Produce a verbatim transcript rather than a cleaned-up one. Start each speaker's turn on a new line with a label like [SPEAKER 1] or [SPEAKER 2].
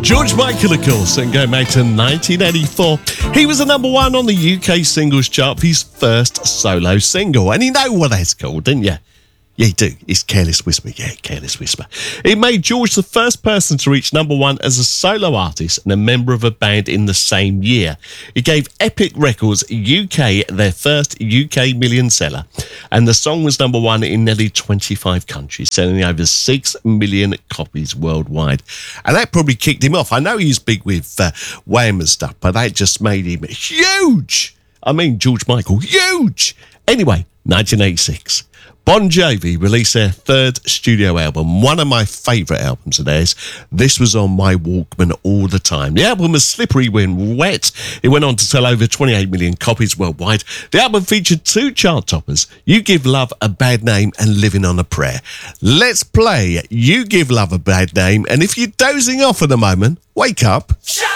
[SPEAKER 1] George Michael, of course, and going back to nineteen eighty-four. He was the number one on the U K singles chart for his first solo single. And you know what that's called, didn't you? Yeah, you do. It's Careless Whisper. Yeah, Careless Whisper. It made George the first person to reach number one as a solo artist and a member of a band in the same year. It gave Epic Records U K their first U K million seller, and the song was number one in nearly twenty-five countries, selling over six million copies worldwide. And that probably kicked him off. I know he was big with uh, Wham and stuff, but that just made him huge. I mean, George Michael, huge. Anyway, nineteen eighty-six. Bon Jovi released their third studio album, one of my favourite albums of theirs. This was on my Walkman all the time. The album was Slippery When Wet. It went on to sell over twenty-eight million copies worldwide. The album featured two chart toppers, You Give Love a Bad Name and Living on a Prayer. Let's play You Give Love a Bad Name, and if you're dozing off at the moment, wake up.
[SPEAKER 2] Shut